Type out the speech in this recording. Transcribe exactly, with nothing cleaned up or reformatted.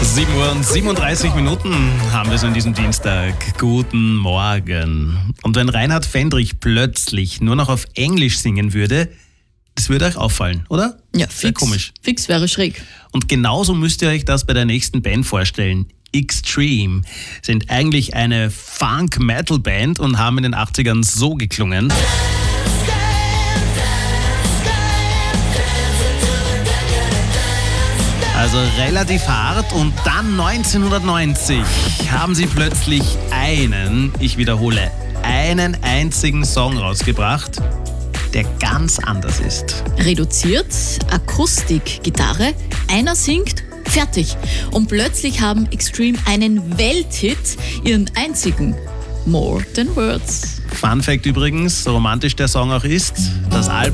sieben Uhr und siebenunddreißig Minuten haben wir es an diesem Dienstag. Guten Morgen. Und wenn Reinhard Fendrich plötzlich nur noch auf Englisch singen würde, das würde euch auffallen, oder? Ja, Sehr fix. komisch. Fix wäre schräg. Und genauso müsst ihr euch das bei der nächsten Band vorstellen. Extreme sind eigentlich eine Funk-Metal-Band und haben in den achtzigern so geklungen. Also relativ hart, und dann neunzehnhundertneunzig haben sie plötzlich einen, ich wiederhole, einen einzigen Song rausgebracht, der ganz anders ist. Reduziert, Akustik, Gitarre, einer singt, fertig. Und plötzlich haben Extreme einen Welthit, ihren einzigen, More Than Words. Fun Fact übrigens, so romantisch der Song auch ist, das Album